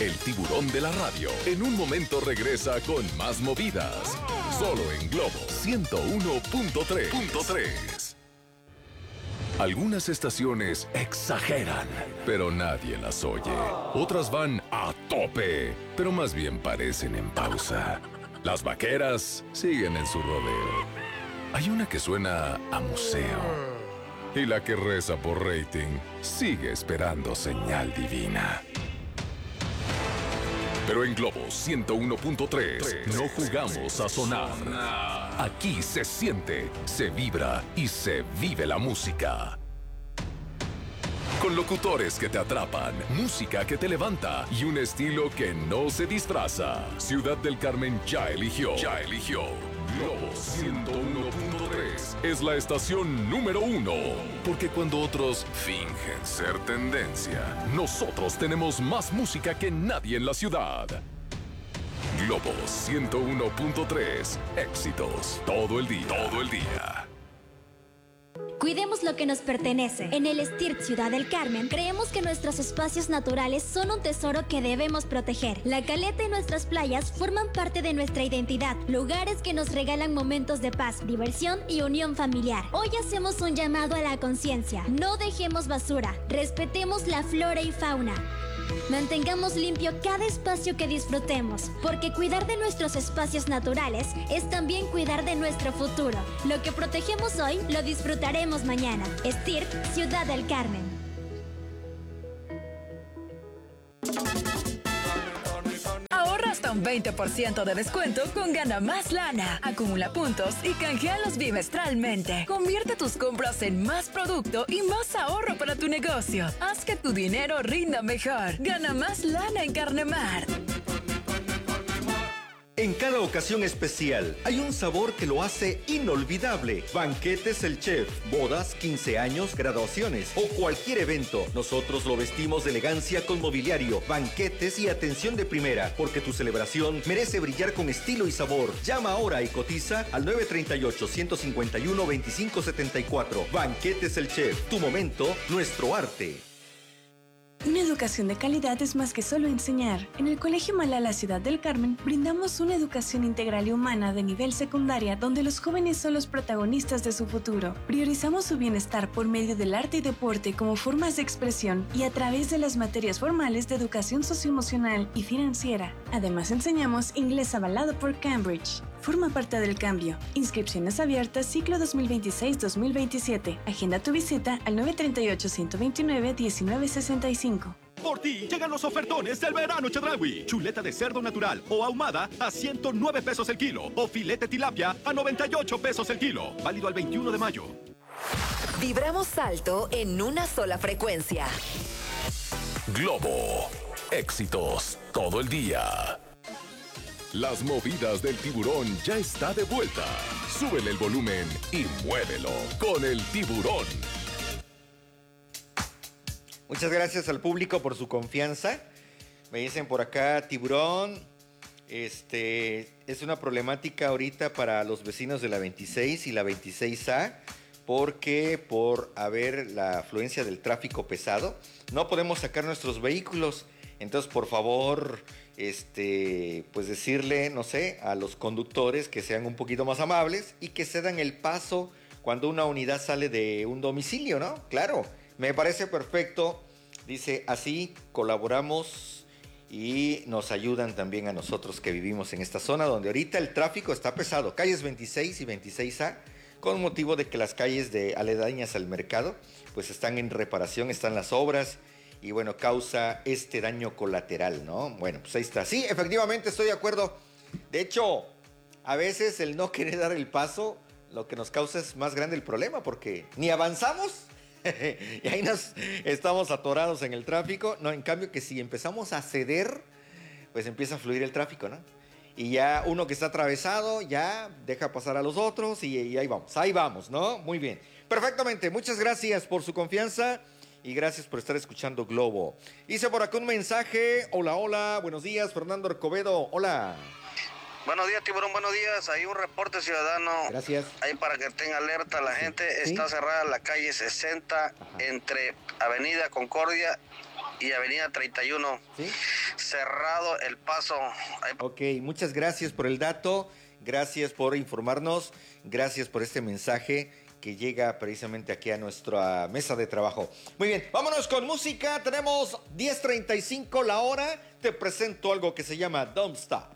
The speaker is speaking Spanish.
El tiburón de la radio. En un momento regresa con más movidas. Solo en Globo 101.3. Algunas estaciones exageran, pero nadie las oye. Otras van a tope, pero más bien parecen en pausa. Las vaqueras siguen en su rodeo. Hay una que suena a museo. Y la que reza por rating sigue esperando señal divina. Pero en Globo 101.3 no jugamos a sonar. Aquí se siente, se vibra y se vive la música. Con locutores que te atrapan, música que te levanta y un estilo que no se disfraza. Ciudad del Carmen ya eligió. Globo 101.3 es la estación número 1. Porque cuando otros fingen ser tendencia, nosotros tenemos más música que nadie en la ciudad. Globo 101.3. Éxitos todo el día. Cuidemos lo que nos pertenece. En el STIRT Ciudad del Carmen, creemos que nuestros espacios naturales son un tesoro que debemos proteger. La caleta y nuestras playas forman parte de nuestra identidad, lugares que nos regalan momentos de paz, diversión y unión familiar. Hoy hacemos un llamado a la conciencia. No dejemos basura, respetemos la flora y fauna. Mantengamos limpio cada espacio que disfrutemos, porque cuidar de nuestros espacios naturales es también cuidar de nuestro futuro. Lo que protegemos hoy, lo disfrutaremos mañana. STIRT, Ciudad del Carmen. Ahorra hasta un 20% de descuento con Gana Más Lana. Acumula puntos y canjealos bimestralmente. Convierte tus compras en más producto y más ahorro para tu negocio. Haz que tu dinero rinda mejor. Gana Más Lana en Carnemar. En cada ocasión especial hay un sabor que lo hace inolvidable. Banquetes El Chef, bodas, 15 años, graduaciones o cualquier evento. Nosotros lo vestimos de elegancia con mobiliario, banquetes y atención de primera, porque tu celebración merece brillar con estilo y sabor. Llama ahora y cotiza al 938-151-2574. Banquetes El Chef, tu momento, nuestro arte. Una educación de calidad es más que solo enseñar. En el Colegio Malala Ciudad del Carmen brindamos una educación integral y humana de nivel secundaria donde los jóvenes son los protagonistas de su futuro. Priorizamos su bienestar por medio del arte y deporte como formas de expresión y a través de las materias formales de educación socioemocional y financiera. Además enseñamos inglés avalado por Cambridge. Forma parte del cambio. Inscripciones abiertas ciclo 2026-2027. Agenda tu visita al 938-129-1965. Por ti llegan los ofertones del verano Chedraui. Chuleta de cerdo natural o ahumada a 109 pesos el kilo. O filete tilapia a 98 pesos el kilo. Válido al 21 de mayo. Vibramos alto en una sola frecuencia. Globo. Éxitos todo el día. Las movidas del tiburón ya está de vuelta. Súbele el volumen y muévelo con el tiburón. Muchas gracias al público por su confianza. Me dicen por acá, tiburón, es una problemática ahorita para los vecinos de la 26 y la 26A, porque por haber la afluencia del tráfico pesado, no podemos sacar nuestros vehículos. Entonces, por favor, pues decirle, no sé, a los conductores que sean un poquito más amables y que cedan el paso cuando una unidad sale de un domicilio, ¿no? Claro, me parece perfecto. Dice, así colaboramos y nos ayudan también a nosotros que vivimos en esta zona donde ahorita el tráfico está pesado. Calles 26 y 26A, con motivo de que las calles de aledañas al mercado, pues están en reparación, están las obras. Y bueno, causa este daño colateral, ¿no? Bueno, pues ahí está. Sí, efectivamente estoy de acuerdo. De hecho, a veces el no querer dar el paso, lo que nos causa es más grande el problema, porque ni avanzamos y ahí nos estamos atorados en el tráfico. No, en cambio que si empezamos a ceder, pues empieza a fluir el tráfico, ¿no? Y ya uno que está atravesado ya deja pasar a los otros y ahí vamos, ¿no? Muy bien. Perfectamente, muchas gracias por su confianza. Y gracias por estar escuchando Globo. Hice por acá un mensaje. Hola, buenos días, Fernando Arcobedo. Hola. Buenos días, tiburón, buenos días. Hay un reporte ciudadano. Gracias. Ahí para que tenga alerta la gente. ¿Sí? Está cerrada la calle 60 entre Avenida Concordia y Avenida 31. ¿Sí? Cerrado el paso. Ok, muchas gracias por el dato, gracias por informarnos, gracias por este mensaje que llega precisamente aquí a nuestra mesa de trabajo. Muy bien, vámonos con música. Tenemos 10:35 la hora. Te presento algo que se llama Don't Stop.